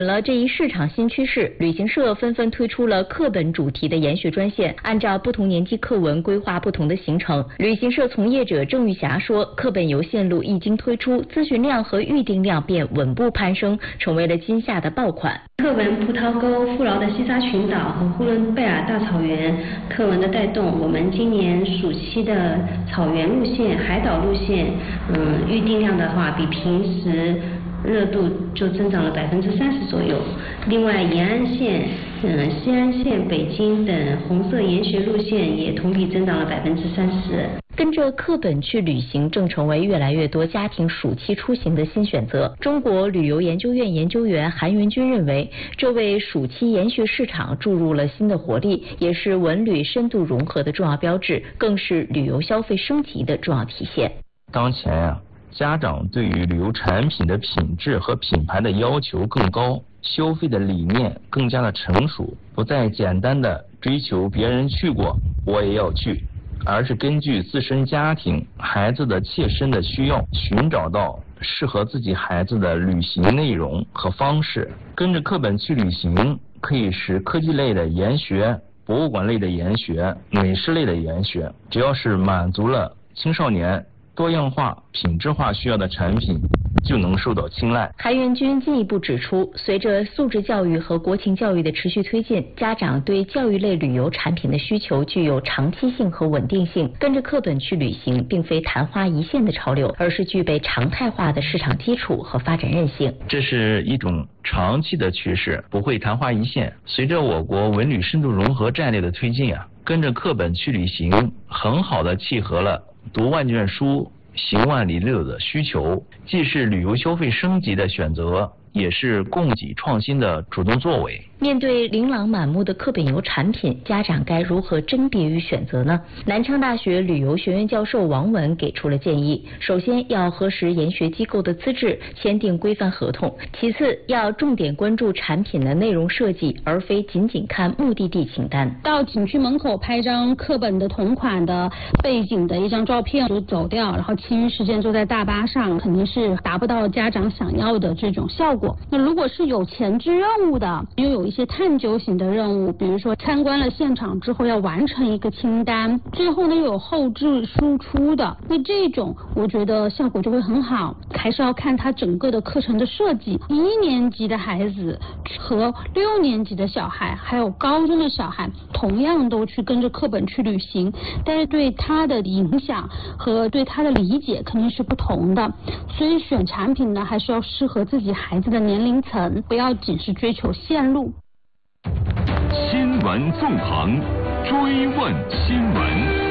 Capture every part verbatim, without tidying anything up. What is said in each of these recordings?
了这一市场新趋势，旅行社纷纷推出了课本主题的研学专线，按照不同年级课文规划不同的行程。旅行社从业者郑玉霞说，课本游线路一经推出，咨询量和预订量便稳步攀升，成为了今夏的爆款。 课文葡萄沟、富饶的西沙群岛和呼伦贝尔大草原课文的带动，我们今年暑期的草原路线、海岛路线，嗯，预订量的话比平时热度就增长了百分之三十左右。另外，延安线、嗯西安线、北京等红色研学路线也同比增长了百分之三十。 跟着课本去旅行正成为越来越多家庭暑期出行的新选择。中国旅游研究院研究员韩元军认为，这为暑期研学市场注入了新的活力，也是文旅深度融合的重要标志，更是旅游消费升级的重要体现。 当前呀、啊。家长对于旅游产品的品质和品牌的要求更高，消费的理念更加的成熟，不再简单的追求别人去过我也要去，而是根据自身家庭孩子的切身的需要，寻找到适合自己孩子的旅行内容和方式。跟着课本去旅行，可以是科技类的研学、博物馆类的研学、美食类的研学，只要是满足了青少年多样化、品质化需要的产品，就能受到青睐。 韩元军进一步指出，随着素质教育和国情教育的持续推进，家长对教育类旅游产品的需求具有长期性和稳定性。跟着课本去旅行，并非昙花一现的潮流，而是具备常态化的市场基础和发展韧性。 这是一种长期的趋势，不会昙花一现。随着我国文旅深度融合战略的推进啊，跟着课本去旅行，很好的契合了读万卷书、行万里路的需求，既是旅游消费升级的选择，也是供给创新的主动作为。 面对琳琅满目的课本游产品，家长该如何甄别与选择呢？南昌大学旅游学院教授王文给出了建议：首先要核实研学机构的资质，签订规范合同；其次要重点关注产品的内容设计，而非仅仅看目的地清单。 到景区门口拍张课本的同款的背景的一张照片就走掉，然后其余时间坐在大巴上，肯定是达不到家长想要的这种效果。那如果是有前置任务的，又有一些探究型的任务，比如说参观了现场之后要完成一个清单，最后呢又有后置输出的，那这种我觉得效果就会很好。还是要看它整个的课程的设计，一年级的孩子和六年级的小孩还有高中的小孩同样都去跟着课本去旅行，但是对他的影响和对他的理解肯定是不同的，所以选产品呢还是要适合自己孩子的年龄层，不要仅是追求线路。 新闻纵横，追问新闻。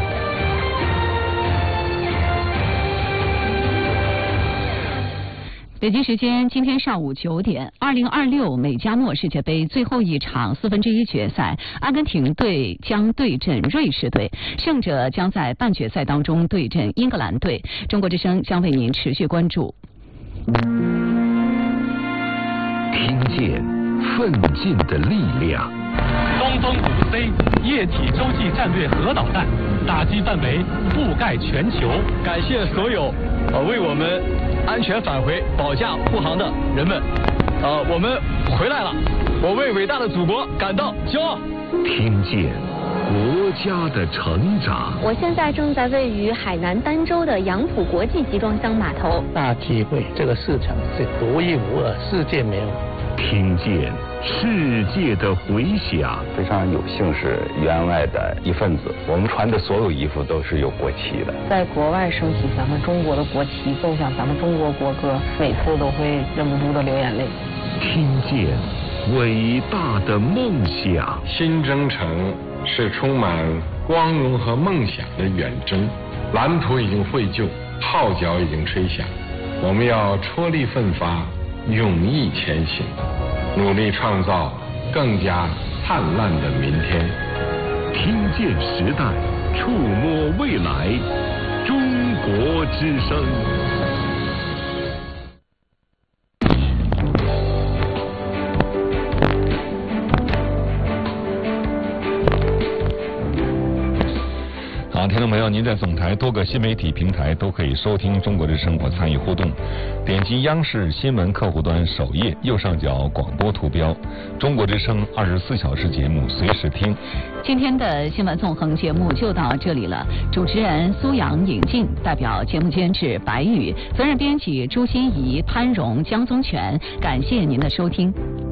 北京时间今天上午九点，二零二六美加墨世界杯最后一场四分之一决赛，阿根廷队将对阵瑞士队，胜者将在半决赛当中对阵英格兰队。中国之声将为您持续关注。 听见奋进的力量。 东风五 C 液体洲际战略核导弹打击范围覆盖全球。 感谢所有呃为我们安全返回保驾护航的人们，呃，我们回来了，我为伟大的祖国感到骄傲。 听见国家的成长。 我现在正在位于海南儋州的杨浦国际集装箱码头， 大体会这个市场是独一无二，世界没有。 听见世界的回响。 非常有幸是员外的一份子，我们穿的所有衣服都是有国旗的。 在国外升起咱们中国的国旗，奏响咱们中国国歌，每次都会忍不住的流眼泪。 听见伟大的梦想。 新征程是充满光荣和梦想的远征，蓝图已经绘就，号角已经吹响，我们要踔厉奋发，勇毅前行，努力创造更加灿烂的明天。 听见时代，触摸未来，中国之声。 听众朋友，您在总台多个新媒体平台都可以收听中国之声或参与互动。点击央视新闻客户端首页右上角广播图标，中国之声二十四小时节目随时听。 今天的新闻纵横节目就到这里了，主持人苏阳、尹静，代表节目监制白宇，责任编辑朱心怡、潘荣、江宗全，感谢您的收听。